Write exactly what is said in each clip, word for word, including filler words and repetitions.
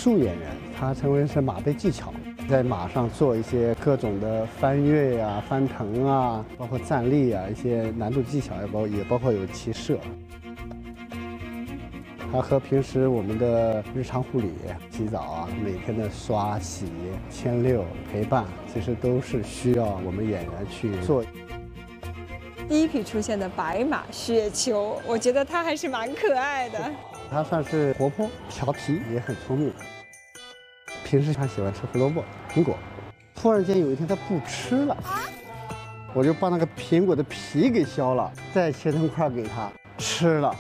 术演员，他称为是马背技巧，在马上做一些各种的翻越呀、啊、翻腾啊，包括站立啊，一些难度技巧，也包也包括有骑射。它和平时我们的日常护理、洗澡啊，每天的刷洗、牵遛、陪伴，其实都是需要我们演员去做。 第一批出现的白马雪球，我觉得它还是蛮可爱的。 它算是活泼、调皮，也很聪明。平时他喜欢吃胡萝卜、苹果，突然间有一天他不吃了，我就把那个苹果的皮给削了，再切成块给他吃了。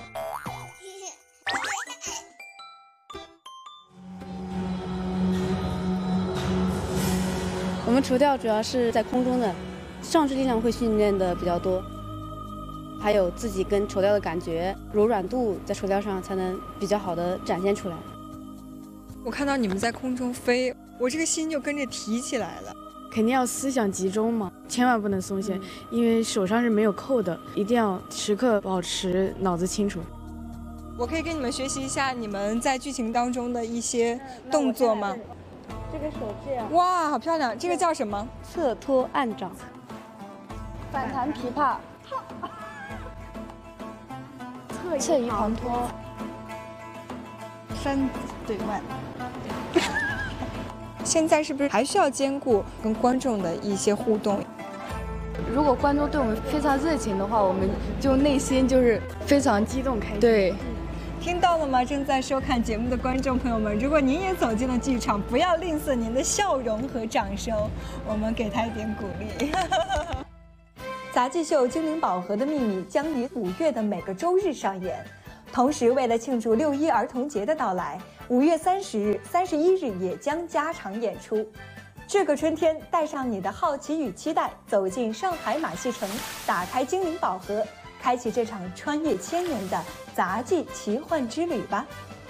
我们垂钓主要是在空中的，上肢力量会训练的比较多，还有自己跟垂钓的感觉、柔软度，在垂钓上才能比较好的展现出来。 我看到你们在空中飞，我这个心就跟着提起来了。 肯定要思想集中嘛，千万不能松懈，因为手上是没有扣的，一定要时刻保持脑子清楚。 我可以跟你们学习一下你们在剧情当中的一些动作吗？ 这个手这样， 哇，好漂亮！这个叫什么？ 侧托按掌，反弹琵琶，侧移旁托， 山对腕。 现在是不是还需要兼顾跟观众的一些互动？ 如果观众对我们非常热情的话，我们就内心就是非常激动开心。对。 听到了吗？正在收看节目的观众朋友们，如果您也走进了剧场，不要吝啬您的笑容和掌声，我们给他一点鼓励。杂技秀《精灵宝盒的秘密》将于五月的每个周日上演，同时为了庆祝六一儿童节的到来，五月三十日、三十一日也将加场演出。这个春天，带上你的好奇与期待，走进上海马戏城，打开精灵宝盒，开启这场穿越千年的杂技奇幻之旅吧。